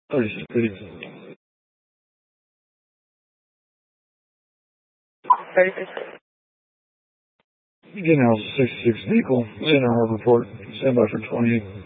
36 repeating. 36. Begin House 66 vehicle, center harbor port, standby for 28.